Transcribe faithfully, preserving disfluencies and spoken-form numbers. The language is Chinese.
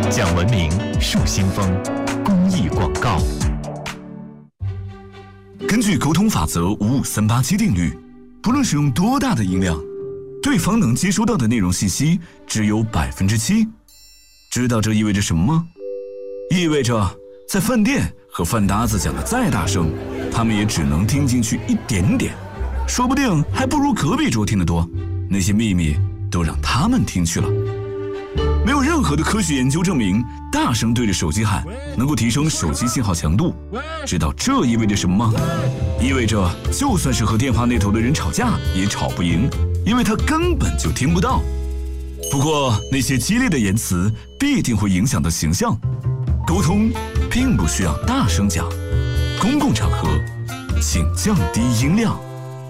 讲文明树新风公益广告。 根据沟通法则五五三八七定律，不论使用多大的音量，对方能接收到的内容信息只有百分之七。知道这意味着什么吗？意味着在饭店和饭搭子讲的再大声，他们也只能听进去一点点，说不定还不如隔壁桌听得多。那些秘密都让他们听去了。没有任何的科学研究证明大声对着手机喊能够提升手机信号强度。知道这意味着什么吗？意味着就算是和电话那头的人吵架也吵不赢，因为他根本就听不到。不过那些激烈的言辞必定会影响到形象。沟通并不需要大声讲，公共场合请降低音量。